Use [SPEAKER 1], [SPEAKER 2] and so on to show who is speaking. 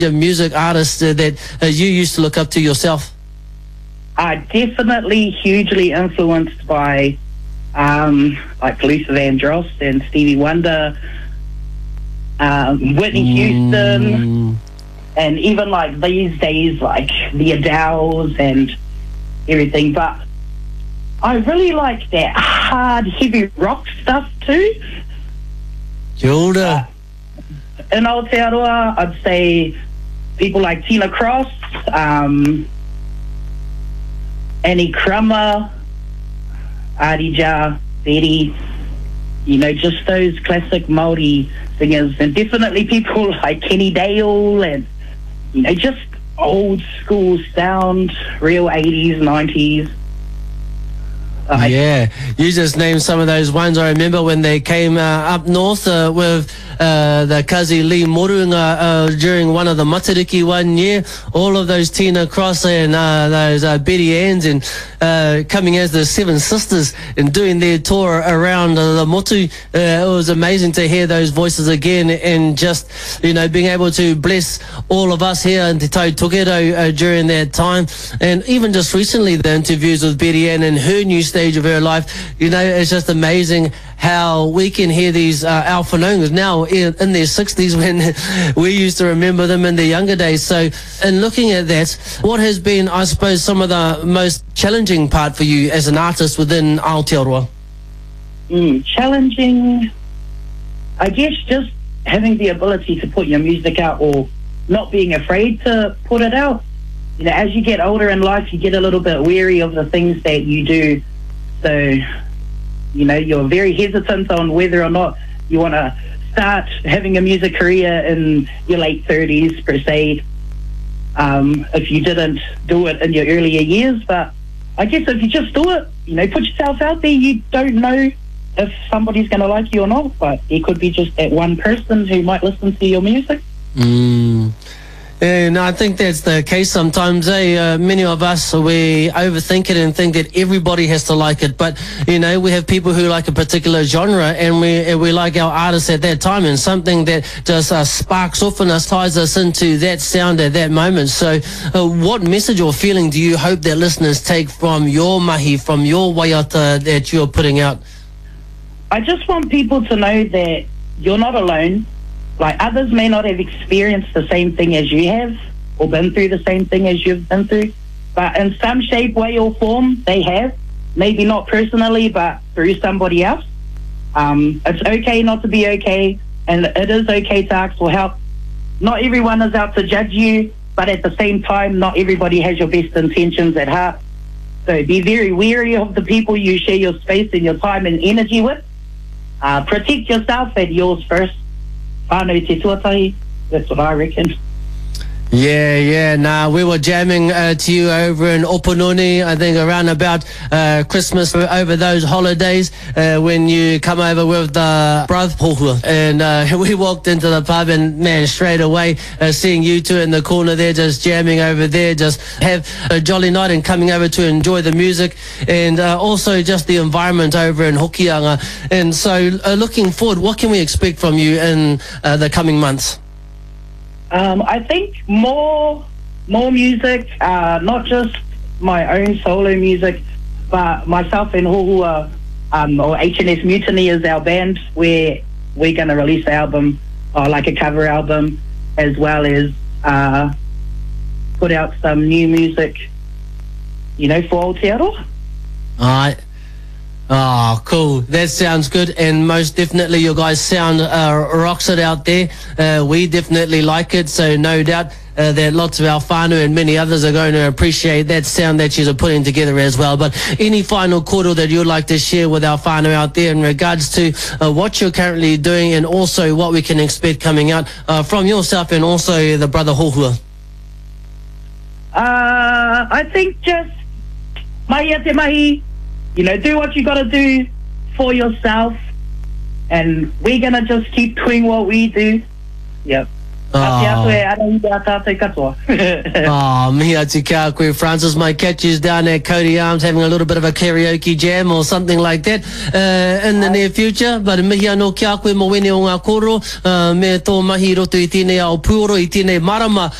[SPEAKER 1] music artist that you used to look up to yourself?
[SPEAKER 2] Definitely hugely influenced by like Luther Vandross and Stevie Wonder, Whitney Houston, and even like these days like the Adeles and everything. But I really like that hard, heavy rock stuff too.
[SPEAKER 1] Kia ora.
[SPEAKER 2] In Aotearoa, I'd say people like Tina Cross, Annie Crummer, Arija, Betty, you know, just those classic Māori singers, and definitely people like Kenny Dale, and, you know, just old school sound, real 80s, 90s.
[SPEAKER 1] Yeah, you just named some of those ones. I remember when they came up north with the Kazi Lee Morunga during one of the Matariki one year. All of those Tina Cross and those Betty Anns and coming as the Seven Sisters and doing their tour around the Motu. It was amazing to hear those voices again, and just, you know, being able to bless all of us here in Te Tau Toketo during that time. And even just recently, the interviews with Betty Ann and her new stage of her life, you know, it's just amazing how we can hear these our whanaungas now in their 60s when we used to remember them in their younger days. So in looking at that, what has been, I suppose, some of the most challenging part for you as an artist within Aotearoa?
[SPEAKER 2] Challenging, I guess, just having the ability to put your music out, or not being afraid to put it out. You know, as you get older in life, you get a little bit weary of the things that you do. So, you know, you're very hesitant on whether or not you want to start having a music career in your late 30s, per se, if you didn't do it in your earlier years. But I guess if you just do it, you know, put yourself out there, you don't know if somebody's going to like you or not, but it could be just that one person who might listen to your music.
[SPEAKER 1] And I think that's the case sometimes. Many of us, we overthink it and think that everybody has to like it. But, you know, we have people who like a particular genre, and we like our artists at that time, and something that just sparks off in us, ties us into that sound at that moment. So what message or feeling do you hope that listeners take from your mahi, from your waiata that you're putting out?
[SPEAKER 2] I just want people to know that you're not alone. Like, others may not have experienced the same thing as you have, or been through the same thing as you've been through, but in some shape, way, or form, they have. Maybe not personally, but through somebody else. It's okay not to be okay, and it is okay to ask for help. Not everyone is out to judge you, but at the same time, not everybody has your best intentions at heart. So be very wary of the people you share your space and your time and energy with. Protect yourself and yours first. That's what I reckon.
[SPEAKER 1] Yeah. Nah, we were jamming to you over in Opononi, I think around about Christmas, over those holidays, when you come over with the brother. And we walked into the pub, and man, straight away, seeing you two in the corner there, just jamming over there, just have a jolly night and coming over to enjoy the music, and also just the environment over in Hokianga. And so looking forward, what can we expect from you in the coming months?
[SPEAKER 2] I think more music, not just my own solo music, but myself and Hohua, or HNS Mutiny is our band, where we're going to release an album, or like a cover album, as well as put out some new music, you know, for Aotearoa.
[SPEAKER 1] All right. Oh, cool. That sounds good. And most definitely your guys sound rocks it out there. We definitely like it. So no doubt that lots of our whānau and many others are going to appreciate that sound that you're putting together as well. But any final koro that you'd like to share with our whānau out there in regards to what you're currently doing, and also what we can expect coming out from yourself and also the brother Hohua?
[SPEAKER 2] I think just mahi a te mahi. You know, do what you got to do for yourself, and we're going to just keep doing what we do. Yep. Ati atu e arangi a tātou katoa.
[SPEAKER 1] Mihi atu kia koe, Francis. Might catch you down at Cody Arms having a little bit of a karaoke jam or something like that in the near future. But mihi anō kia koe mo wene o ngā koro, me tō mahi roto i tēnei ao puoro, i tēnei marama